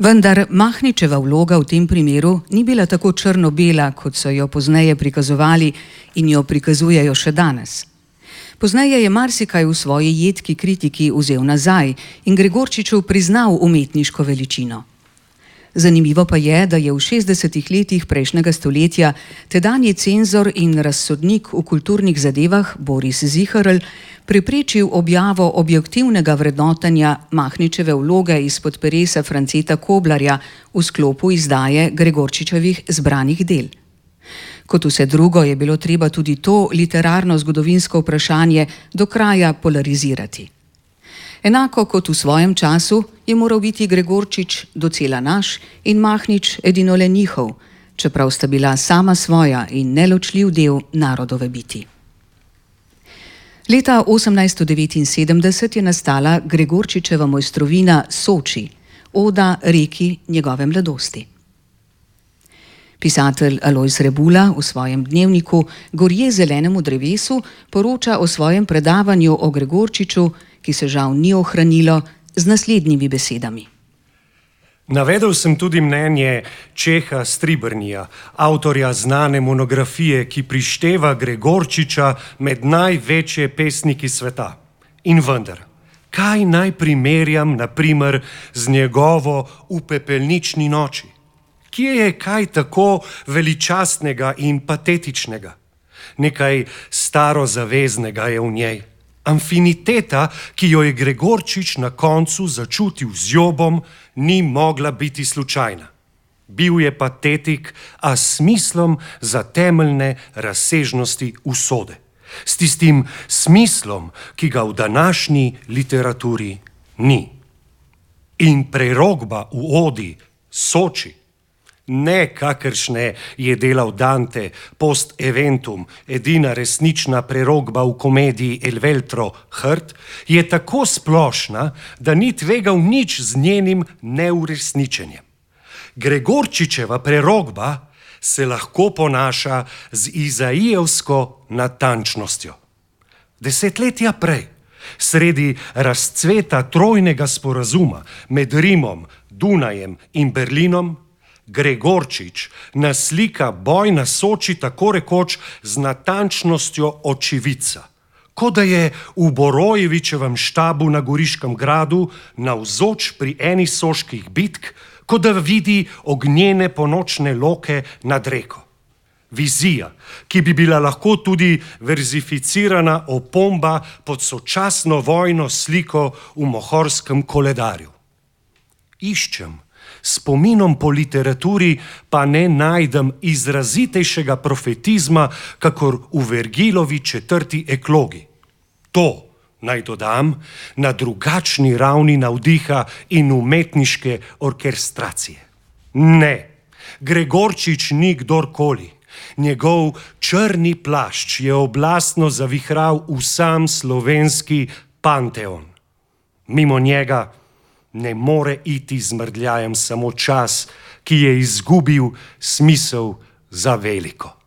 Vendar Mahničeva vloga v tem primeru ni bila tako črno-bela, kot so jo pozneje prikazovali in jo prikazujejo še danes. Pozneje je marsikaj v svoji jedki kritiki vzel nazaj in Gregorčiču priznal umetniško veličino. Zanimivo pa je, da je v 60. letih prejšnjega stoletja tedanji cenzor in razsodnik v kulturnih zadevah Boris Ziherl preprečil objavo objektivnega vrednotenja Mahničeve vloge izpod peresa Franceta Koblarja v sklopu izdaje Gregorčičevih zbranih del. Kot vse drugo je bilo treba tudi to literarno-zgodovinsko vprašanje do kraja polarizirati. Enako kot v svojem času je moral biti Gregorčič docela naš in Mahnič edinole njihov, čeprav sta bila sama svoja in neločljiv del narodove biti. Leta 1879 je nastala Gregorčičeva mojstrovina Soči, oda reki njegove mladosti. Pisatelj Alojz Rebula v svojem dnevniku Gorje zelenemu drevesu poroča o svojem predavanju o Gregorčiču, ki se žal ni ohranilo, z naslednjimi besedami. Navedel sem tudi mnenje Čeha Stribrnija, avtorja znane monografije, ki prišteva Gregorčiča med največje pesniki sveta. In vendar, kaj naj primerjam, na primer, z njegovo V pepelnični noči? Kje je kaj tako veličastnega in patetičnega? Nekaj starozaveznega je v njej. Afiniteta, ki jo je Gregorčič na koncu začutil z Jobom, ni mogla biti slučajna. Bil je patetik, a s smislom za temeljne razsežnosti usode. S tistim smislom, ki ga v današnji literaturi ni. In prerokba v odi Soči, ne kakršne je delal Dante post eventum, edina resnična prerokba v komediji El Veltro Hrt, je tako splošna, da ni tvegal nič z njenim neuresničenjem. Gregorčičeva prerokba se lahko ponaša z izaijevsko natančnostjo. Desetletja prej, sredi razcveta trojnega sporazuma med Rimom, Dunajem in Berlinom, Gregorčič naslika boj na Soči tako rekoč z natančnostjo očividca, kot da je v Borojevičevem štabu na Goriškem gradu navzoč pri eni soških bitk, kot da vidi ognjene ponočne loke nad reko. Vizija, ki bi bila lahko tudi verzificirana opomba pod sočasno vojno sliko v Mohorskem koledarju. Iščem, spominom po literaturi pa ne najdem izrazitejšega profetizma, kakor v Vergilovi 4. eklogi. To, naj dodam, na drugačni ravni navdiha in umetniške orkestracije. Ne, Gregorčič ni kdorkoli. Njegov črni plašč je oblastno zavihral v sam slovenski panteon. Mimo njega ne more iti z mrljajem samo čas, ki je izgubil smisel za veliko.